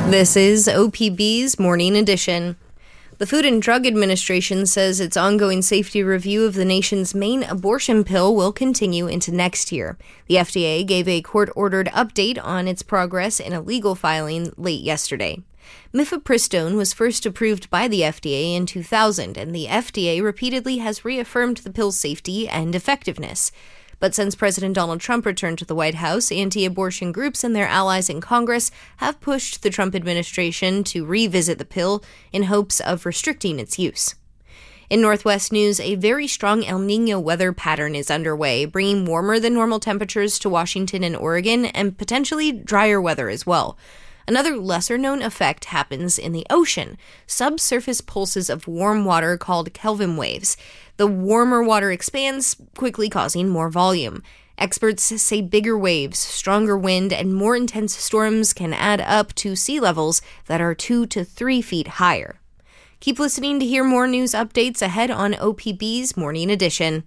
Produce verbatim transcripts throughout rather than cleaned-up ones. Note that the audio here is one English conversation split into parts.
This is O P B's Morning Edition. The Food and Drug Administration says its ongoing safety review of the nation's main abortion pill will continue into next year. The F D A gave a court-ordered update on its progress in a legal filing late yesterday. Mifepristone was first approved by the F D A in two thousand, and the F D A repeatedly has reaffirmed the pill's safety and effectiveness. But since President Donald Trump returned to the White House, anti-abortion groups and their allies in Congress have pushed the Trump administration to revisit the pill in hopes of restricting its use. In Northwest news, a very strong El Niño weather pattern is underway, bringing warmer than normal temperatures to Washington and Oregon and potentially drier weather as well. Another lesser-known effect happens in the ocean, subsurface pulses of warm water called Kelvin waves. The warmer water expands, quickly causing more volume. Experts say bigger waves, stronger wind, and more intense storms can add up to sea levels that are two to three feet higher. Keep listening to hear more news updates ahead on O P B's Morning Edition.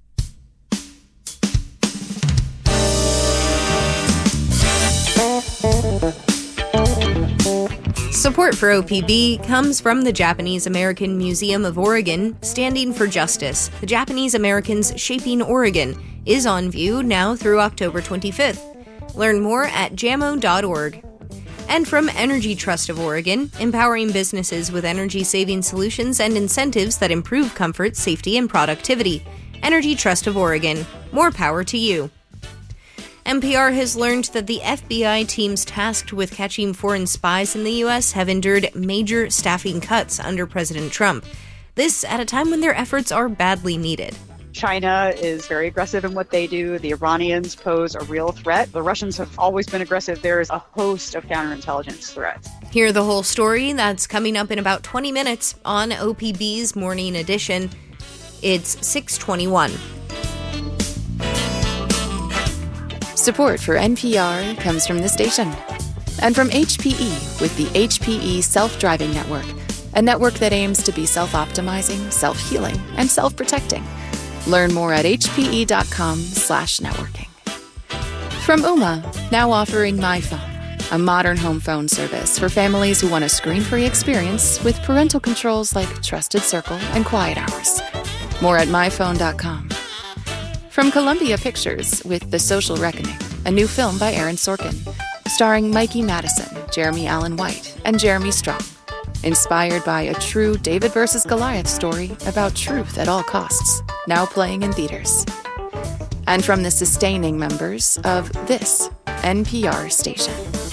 Support for O P B comes from the Japanese American Museum of Oregon, Standing for Justice. The Japanese Americans Shaping Oregon is on view now through October twenty-fifth. Learn more at jamo dot org. And from Energy Trust of Oregon, empowering businesses with energy-saving solutions and incentives that improve comfort, safety, and productivity. Energy Trust of Oregon. More power to you. N P R has learned that the F B I teams tasked with catching foreign spies in the U S have endured major staffing cuts under President Trump. This at a time when their efforts are badly needed. China is very aggressive in what they do. The Iranians pose a real threat. The Russians have always been aggressive. There is a host of counterintelligence threats. Hear the whole story. That's coming up in about twenty minutes on O P B's Morning Edition. It's six twenty-one. Support for N P R comes from this station and from H P E with the H P E Self-Driving Network, a network that aims to be self-optimizing, self-healing, and self-protecting. Learn more at hpe.com slash networking. From Ooma, now offering MyPhone, a modern home phone service for families who want a screen-free experience with parental controls like Trusted Circle and Quiet Hours. More at my phone dot com. From Columbia Pictures with The Social Reckoning, a new film by Aaron Sorkin, starring Mikey Madison, Jeremy Allen White, and Jeremy Strong. Inspired by a true David versus Goliath story about truth at all costs, now playing in theaters. And from the sustaining members of this N P R station.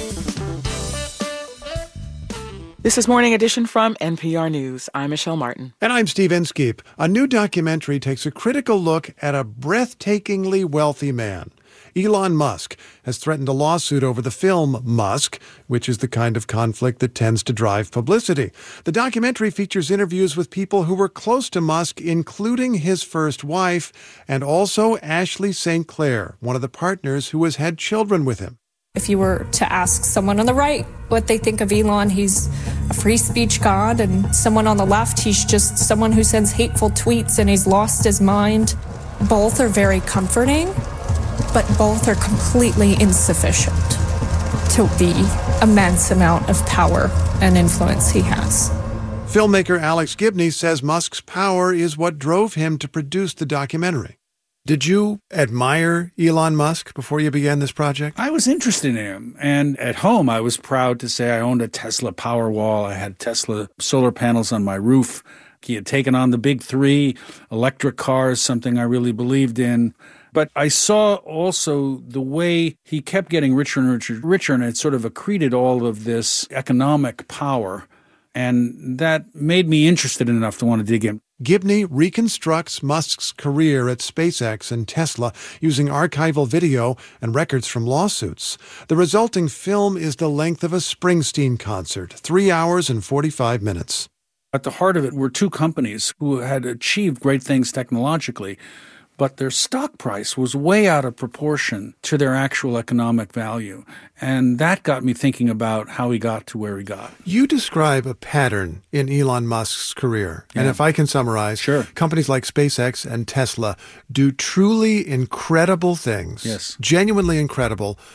This is Morning Edition from N P R News. I'm Michelle Martin. And I'm Steve Inskeep. A new documentary takes a critical look at a breathtakingly wealthy man. Elon Musk has threatened a lawsuit over the film Musk, which is the kind of conflict that tends to drive publicity. The documentary features interviews with people who were close to Musk, including his first wife, and also Ashley Saint Clair, one of the partners who has had children with him. If you were to ask someone on the right what they think of Elon, he's a free speech god, and someone on the left, he's just someone who sends hateful tweets and he's lost his mind. Both are very comforting, but both are completely insufficient to the immense amount of power and influence he has. Filmmaker Alex Gibney says Musk's power is what drove him to produce the documentary. Did you admire Elon Musk before you began this project? I was interested in him. And at home, I was proud to say I owned a Tesla Powerwall. I had Tesla solar panels on my roof. He had taken on the big three, electric cars, something I really believed in. But I saw also the way he kept getting richer and richer, richer, and it sort of accreted all of this economic power. And that made me interested enough to want to dig in. Gibney reconstructs Musk's career at SpaceX and Tesla using archival video and records from lawsuits. The resulting film is the length of a Springsteen concert, three hours and forty-five minutes. At the heart of it were two companies who had achieved great things technologically, but their stock price was way out of proportion to their actual economic value. And that got me thinking about how he got to where he got. You describe a pattern in Elon Musk's career. Yeah. And if I can summarize, sure. Companies like SpaceX and Tesla do truly incredible things, yes. genuinely incredible,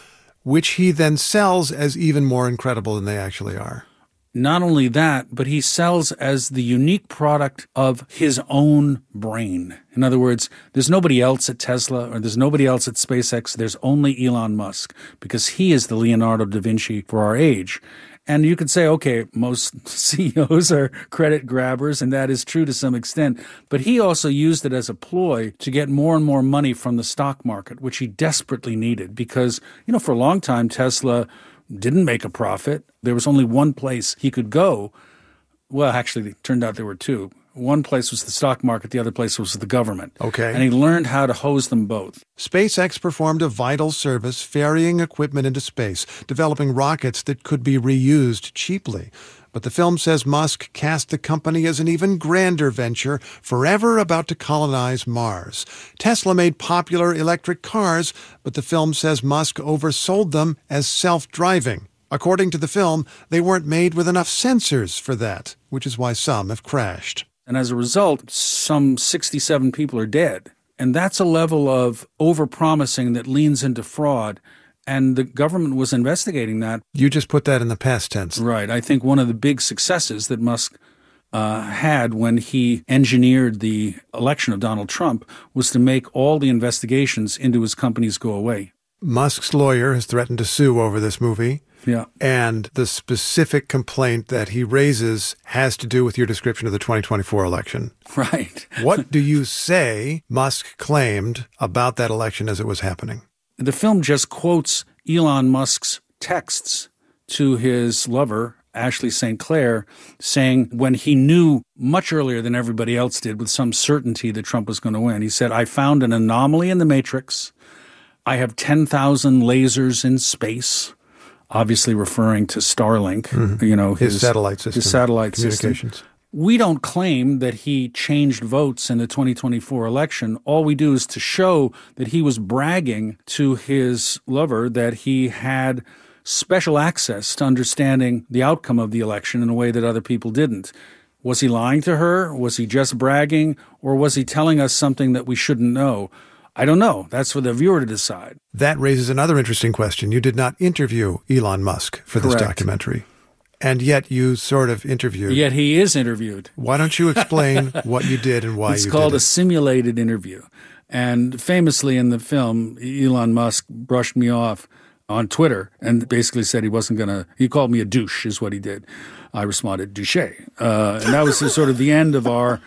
which he then sells as even more incredible than they actually are. Not only that, but he sells as the unique product of his own brain. In other words, there's nobody else at Tesla or there's nobody else at SpaceX. There's only Elon Musk because he is the Leonardo da Vinci for our age. And you could say, okay, most C E Os are credit grabbers, and that is true to some extent. But he also used it as a ploy to get more and more money from the stock market, which he desperately needed because, you know, for a long time, Tesla didn't make a profit. There was only one place he could go. Well, actually, it turned out there were two. One place was the stock market. The other place was the government. Okay. And he learned how to hose them both. SpaceX performed a vital service ferrying equipment into space, developing rockets that could be reused cheaply. But the film says Musk cast the company as an even grander venture, forever about to colonize Mars. Tesla made popular electric cars, but the film says Musk oversold them as self-driving. According to the film, they weren't made with enough sensors for that, which is why some have crashed. And as a result, some sixty-seven people are dead. And that's a level of overpromising that leans into fraud. And the government was investigating that. You just put that in the past tense. Right. I think one of the big successes that Musk uh, had when he engineered the election of Donald Trump was to make all the investigations into his companies go away. Musk's lawyer has threatened to sue over this movie. Yeah. And the specific complaint that he raises has to do with your description of the twenty twenty-four election. Right. What do you say Musk claimed about that election as it was happening? The film just quotes Elon Musk's texts to his lover, Ashley Saint Clair, saying when he knew much earlier than everybody else did with some certainty that Trump was going to win, he said, I found an anomaly in the matrix. I have ten thousand lasers in space. Obviously referring to Starlink, mm-hmm. you know, his, his satellite system, his satellite communications. System. We don't claim that he changed votes in the twenty twenty-four election. All we do is to show that he was bragging to his lover that he had special access to understanding the outcome of the election in a way that other people didn't. Was he lying to her? Was he just bragging? Or was he telling us something that we shouldn't know? I don't know. That's for the viewer to decide. That raises another interesting question. You did not interview Elon Musk for this Correct. documentary, and yet you sort of interviewed. Yet he is interviewed. Why don't you explain what you did and why it's you did it? It's called a simulated interview. And famously in the film, Elon Musk brushed me off on Twitter and basically said he wasn't going to – he called me a douche is what he did. I responded, douche. Uh, and that was the, sort of the end of our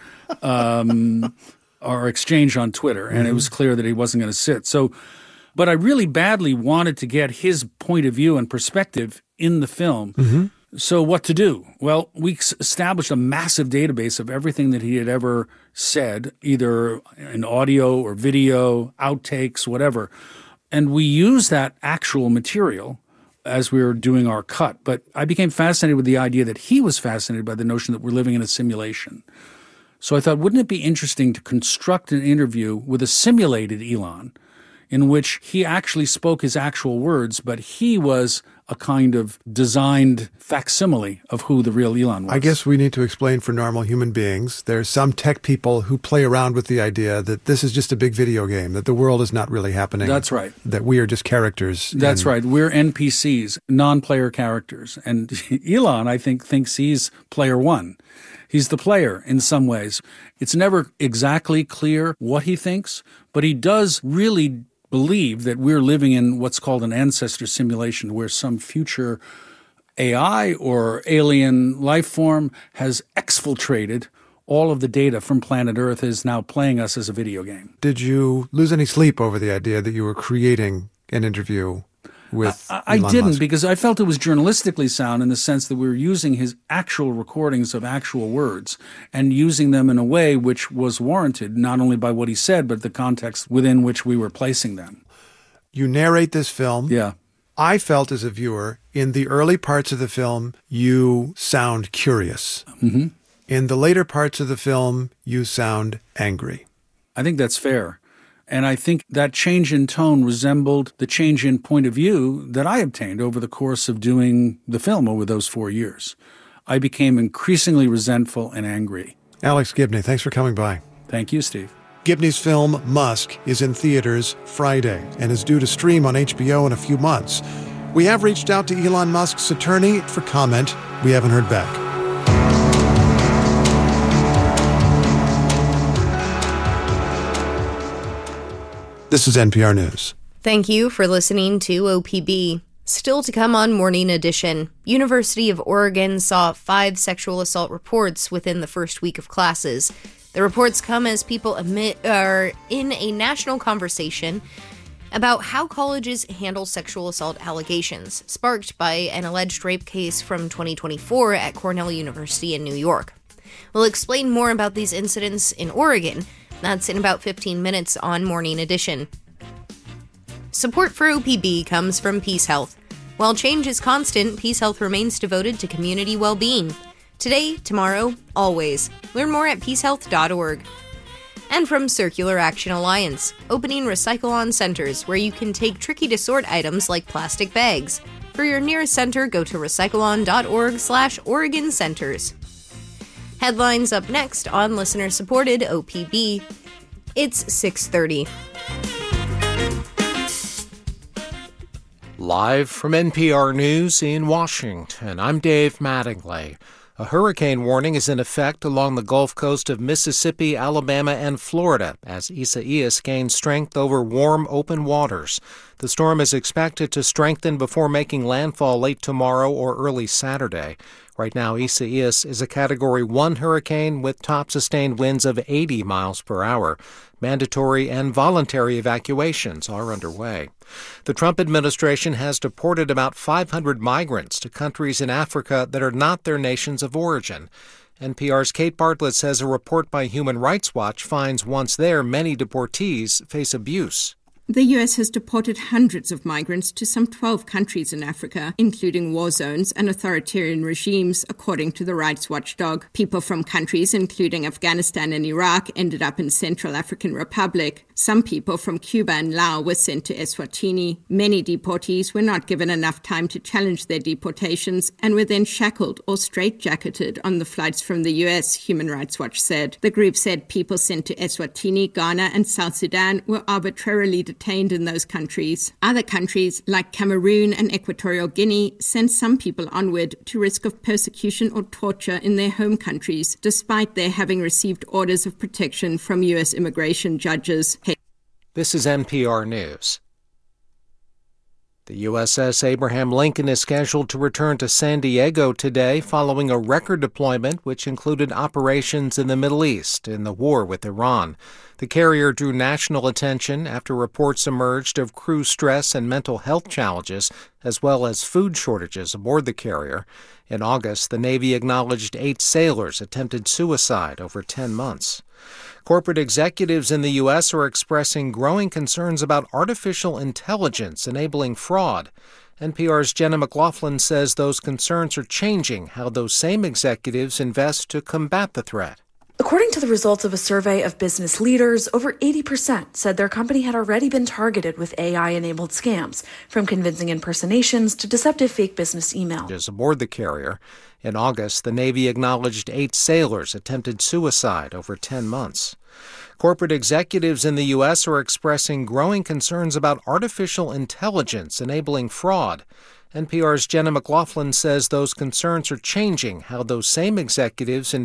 um, – our exchange on Twitter, and mm-hmm. it was clear that he wasn't going to sit. So, but I really badly wanted to get his point of view and perspective in the film. Mm-hmm. So what to do? Well, we established a massive database of everything that he had ever said, either in audio or video, outtakes, whatever. And we used that actual material as we were doing our cut. But I became fascinated with the idea that he was fascinated by the notion that we're living in a simulation. So I thought, wouldn't it be interesting to construct an interview with a simulated Elon in which he actually spoke his actual words, but he was a kind of designed facsimile of who the real Elon was? I guess we need to explain for normal human beings. There's some tech people who play around with the idea that this is just a big video game, that the world is not really happening. That's right. That we are just characters. That's in... right. We're N P Cs, non-player characters. And Elon, I think, thinks he's player one. He's the player in some ways. It's never exactly clear what he thinks, but he does really believe that we're living in what's called an ancestor simulation where some future A I or alien life form has exfiltrated all of the data from planet Earth, is now playing us as a video game. Did you lose any sleep over the idea that you were creating an interview with I, I Elon didn't Musk? Because I felt it was journalistically sound in the sense that we were using his actual recordings of actual words and using them in a way which was warranted, not only by what he said, but the context within which we were placing them. You narrate this film. Yeah. I felt as a viewer, in the early parts of the film, you sound curious. Mm-hmm. In the later parts of the film, you sound angry. I think that's fair. And I think that change in tone resembled the change in point of view that I obtained over the course of doing the film over those four years. I became increasingly resentful and angry. Alex Gibney, thanks for coming by. Thank you, Steve. Gibney's film, Musk, is in theaters Friday and is due to stream on H B O in a few months. We have reached out to Elon Musk's attorney for comment. We haven't heard back. This is N P R News. Thank you for listening to O P B. Still to come on Morning Edition, University of Oregon saw five sexual assault reports within the first week of classes. The reports come as people admit, are in a national conversation about how colleges handle sexual assault allegations, sparked by an alleged rape case from twenty twenty-four at Cornell University in New York. We'll explain more about these incidents in Oregon. That's in about fifteen minutes on Morning Edition. Support for O P B comes from Peace Health. While change is constant, Peace Health remains devoted to community well-being. Today, tomorrow, always. Learn more at peace health dot org. And from Circular Action Alliance, opening Recycle-On centers where you can take tricky-to-sort items like plastic bags. For your nearest center, go to recycle on dot org slash Oregon Centers. Headlines up next on listener-supported O P B. It's six thirty. Live from N P R News in Washington, I'm Dave Mattingly. A hurricane warning is in effect along the Gulf Coast of Mississippi, Alabama, and Florida as Isaias gains strength over warm, open waters. The storm is expected to strengthen before making landfall late tomorrow or early Saturday. Right now, Isaias is a Category one hurricane with top sustained winds of eighty miles per hour. Mandatory and voluntary evacuations are underway. The Trump administration has deported about five hundred migrants to countries in Africa that are not their nations of origin. N P R's Kate Bartlett says a report by Human Rights Watch finds once there, many deportees face abuse. The U S has deported hundreds of migrants to some twelve countries in Africa, including war zones and authoritarian regimes, according to the rights watchdog. People from countries including Afghanistan and Iraq ended up in Central African Republic. Some people from Cuba and Laos were sent to Eswatini. Many deportees were not given enough time to challenge their deportations and were then shackled or straitjacketed on the flights from the U S, Human Rights Watch said. The group said people sent to Eswatini, Ghana, and South Sudan were arbitrarily detained detained in those countries. Other countries, like Cameroon and Equatorial Guinea, send some people onward to risk of persecution or torture in their home countries, despite their having received orders of protection from U S immigration judges. This is N P R News. The U S S Abraham Lincoln is scheduled to return to San Diego today following a record deployment which included operations in the Middle East in the war with Iran. The carrier drew national attention after reports emerged of crew stress and mental health challenges, as well as food shortages aboard the carrier. In August, the Navy acknowledged eight sailors attempted suicide over ten months. Corporate executives in the U S are expressing growing concerns about artificial intelligence enabling fraud. N P R's Jenna McLaughlin says those concerns are changing how those same executives invest to combat the threat. According to the results of a survey of business leaders, over eighty percent said their company had already been targeted with A I-enabled scams, from convincing impersonations to deceptive fake business emails. Aboard the carrier. In August, the Navy acknowledged eight sailors attempted suicide over ten months. Corporate executives in the U S are expressing growing concerns about artificial intelligence enabling fraud. N P R's Jenna McLaughlin says those concerns are changing how those same executives